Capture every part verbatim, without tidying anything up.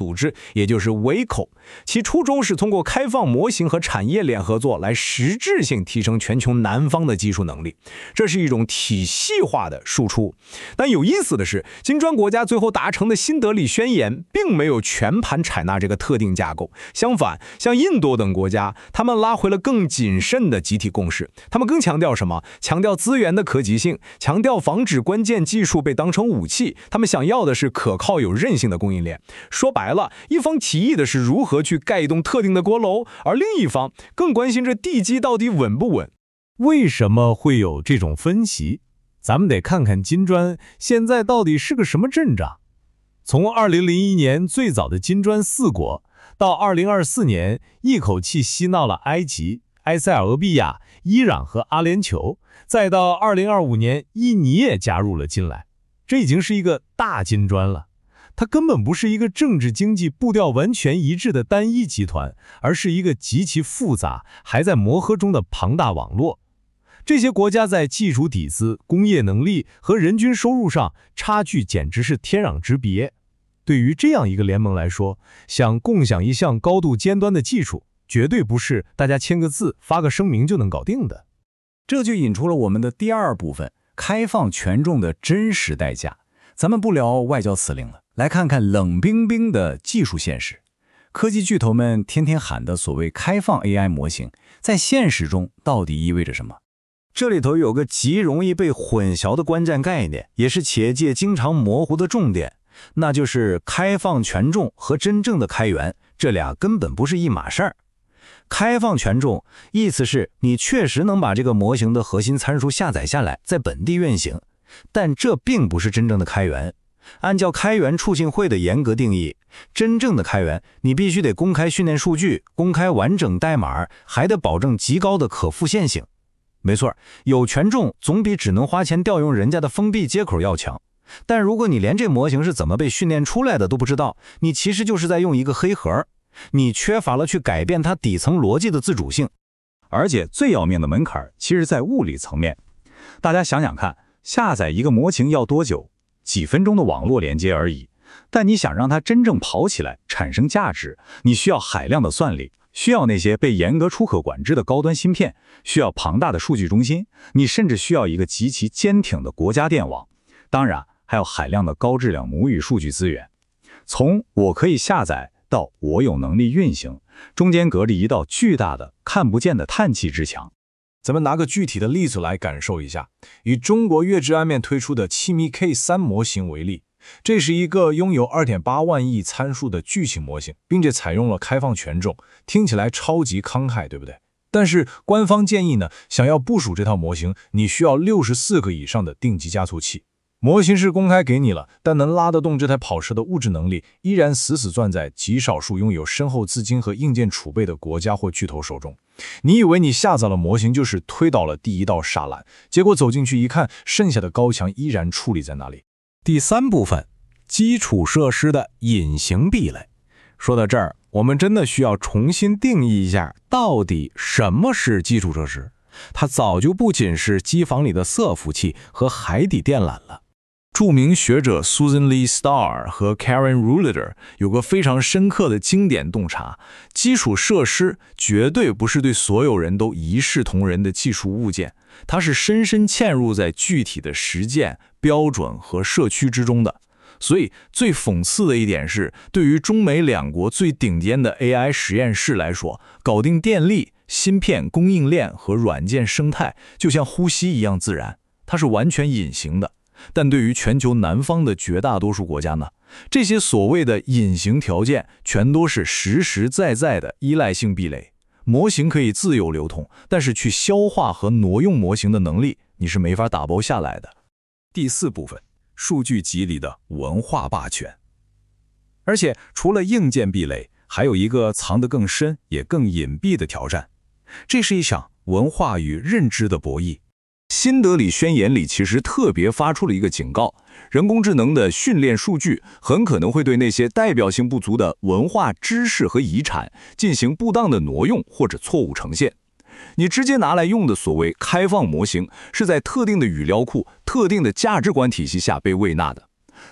组织，也就是 W A C O， 其初衷是通过开放模型和产业链合作来实质性提升全球南方的技术能力，这是一种体系化的输出。但有意思的是，金砖国家最后达成的新德里宣言并没有全盘采纳这个特定架构，相反，像印度等国家，他们拉回了更谨慎的集体共识，他们更强调什么？强调资源的可及性，强调防止关键技术被当成武器，他们想要的是可靠有韧性的供应链。说白了，一方提议的是如何去盖一栋特定的锅楼，而另一方更关心这地基到底稳不稳。 为什么会有这种分歧？咱们得看看金砖现在到底是个什么阵仗。从二零零一年最早的金砖四国，到二零二四年一口气吸纳了埃及、埃塞俄比亚、伊朗和阿联酋，再到二零二五年印尼也加入了进来，这已经是一个大金砖了。它根本不是一个政治经济步调完全一致的单一集团，而是一个极其复杂还在磨合中的庞大网络。这些国家在技术底子、工业能力和人均收入上差距简直是天壤之别。对于这样一个联盟来说，想共享一项高度尖端的技术，绝对不是大家签个字、发个声明就能搞定的。 这就引出了我们的第二部分，开放权重的真实代价。咱们不聊外交辞令了，来看看冷冰冰的技术现实。科技巨头们天天喊的所谓开放 A I 模型，在现实中到底意味着什么？这里头有个极容易被混淆的关键概念，也是企业界经常模糊的重点，那就是开放权重和真正的开源，这俩根本不是一码事儿。开放权重意思是你确实能把这个模型的核心参数下载下来，在本地运行，但这并不是真正的开源。按照开源促进会的严格定义，真正的开源，你必须得公开训练数据，公开完整代码，还得保证极高的可复现性。没错，有权重总比只能花钱调用人家的封闭接口要强。但如果你连这模型是怎么被训练出来的都不知道，你其实就是在用一个黑盒，你缺乏了去改变它底层逻辑的自主性。 而且最要命的门槛其实在物理层面。大家想想看，下载一个模型要多久？几分钟的网络连接而已。但你想让它真正跑起来，产生价值，你需要海量的算力，需要那些被严格出口管制的高端芯片，需要庞大的数据中心，你甚至需要一个极其坚挺的国家电网。当然，还有海量的高质量母语数据资源。从我可以下载到我有能力运行，中间隔着一道巨大的看不见的叹气之墙。 咱们拿个具体的例子来感受一下，以中国月之安面推出的七米 K 三 模型为例，这是一个拥有 二点八万亿参数的巨型模型，并且采用了开放权重，听起来超级慷慨，对不对？但是官方建议呢，想要部署这套模型，你需要六十四个以上的定级加速器。模型是公开给你了，但能拉得动这台跑车的物质能力依然死死攥在极少数拥有深厚资金和硬件储备的国家或巨头手中。你以为你下载了模型就是推倒了第一道栅栏，结果走进去一看，剩下的高墙依然矗立在那里。 第三部分，基础设施的隐形壁垒。说到这儿，我们真的需要重新定义一下，到底什么是基础设施？它早就不仅是机房里的伺服器和海底电缆了。 著名学者 Susan Lee Starr 和 Karen Rouliter 有个非常深刻的经典洞察：基础设施绝对不是对所有人都一视同仁的技术物件，它是深深嵌入在具体的实践、标准和社区之中的。所以最讽刺的一点是，对于中美两国最顶尖的 A I 实验室来说，搞定电力、芯片供应链和软件生态就像呼吸一样自然，它是完全隐形的。但对于全球南方的绝大多数国家呢，这些所谓的隐形条件全都是实实在在的依赖性壁垒。模型可以自由流通，但是去消化和挪用模型的能力，你是没法打包下来的。 第四部分，数据集里的文化霸权。 而且除了硬件壁垒，还有一个藏得更深也更隐蔽的挑战，这是一场文化与认知的博弈。新德里宣言里其实特别发出了一个警告，人工智能的训练数据很可能会对那些代表性不足的文化知识和遗产进行不当的挪用或者错误呈现。你直接拿来用的所谓开放模型，是在特定的语料库、特定的价值观体系下被喂纳的，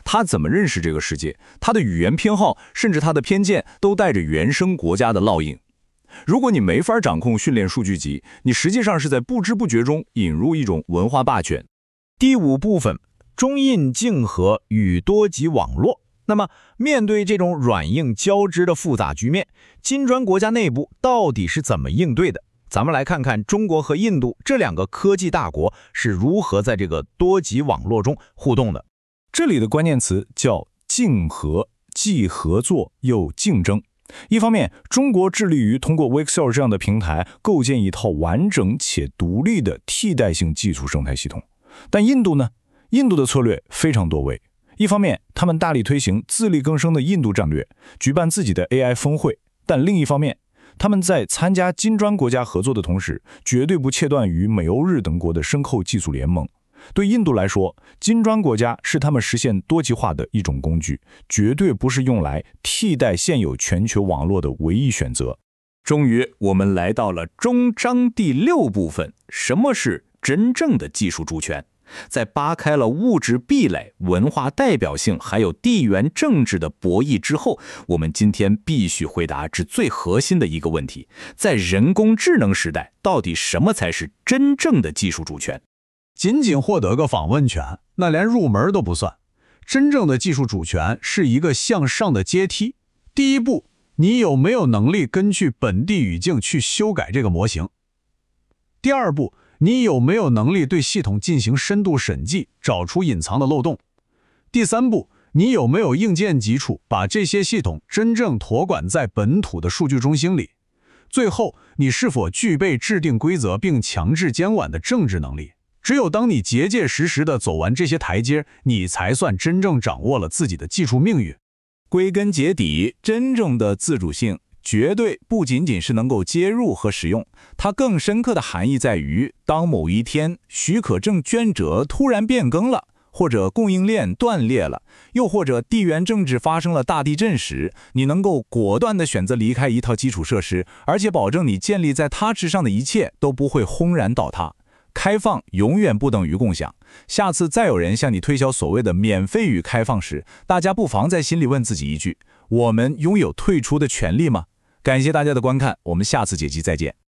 他怎么认识这个世界，他的语言偏好，甚至他的偏见，都带着原生国家的烙印。如果你没法掌控训练数据集，你实际上是在不知不觉中引入一种文化霸权。 第五部分，中印竞合与多极网络。那么，面对这种软硬交织的复杂局面，金砖国家内部到底是怎么应对的？咱们来看看中国和印度这两个科技大国是如何在这个多极网络中互动的。 这里的关键词叫竞合，既合作又竞争。一方面，中国致力于通过 Wixel 这样的平台构建一套完整且独立的替代性技术生态系统。但印度呢？印度的策略非常多维。一方面，他们大力推行自力更生的印度战略，举办自己的 A I 峰会；但另一方面，他们在参加金砖国家合作的同时，绝对不切断与美欧日等国的深厚技术联盟。对印度来说，金砖国家是他们实现多极化的一种工具，绝对不是用来替代现有全球网络的唯一选择。 终于，我们来到了中章第六部分，什么是真正的技术主权？在扒开了物质壁垒、文化代表性还有地缘政治的博弈之后，我们今天必须回答至最核心的一个问题：在人工智能时代，到底什么才是真正的技术主权？ 仅仅获得个访问权，那连入门都不算。真正的技术主权是一个向上的阶梯。第一步，你有没有能力根据本地语境去修改这个模型？第二步，你有没有能力对系统进行深度审计，找出隐藏的漏洞？第三步，你有没有硬件基础，把这些系统真正托管在本土的数据中心里？最后，你是否具备制定规则并强制监管的政治能力？只有当你结结实实地走完这些台阶，你才算真正掌握了自己的技术命运。 归根结底，真正的自主性绝对不仅仅是能够接入和使用，它更深刻的含义在于，当某一天许可证捐者突然变更了，或者供应链断裂了，又或者地缘政治发生了大地震时，你能够果断地选择离开一套基础设施，而且保证你建立在它之上的一切都不会轰然倒塌。开放永远不等于共享。下次再有人向你推销所谓的免费与开放时，大家不妨在心里问自己一句：我们拥有退出的权利吗？感谢大家的观看，我们下次解析再见。